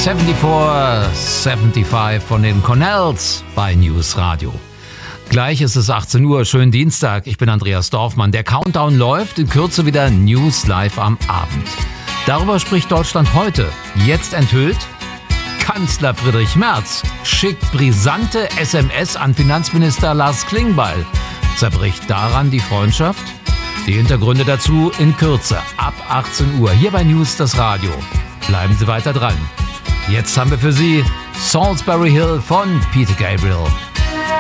74, 75 von den Cornells bei News Radio. Gleich ist es 18 Uhr, schönen Dienstag. Ich bin Andreas Dorfmann. Der Countdown läuft, in Kürze wieder News live am Abend. Darüber spricht Deutschland heute. Jetzt enthüllt: Kanzler Friedrich Merz schickt brisante SMS an Finanzminister Lars Klingbeil. Zerbricht daran die Freundschaft? Die Hintergründe dazu in Kürze, ab 18 Uhr, hier bei News das Radio. Bleiben Sie weiter dran. Jetzt haben wir für Sie Salisbury Hill von Peter Gabriel.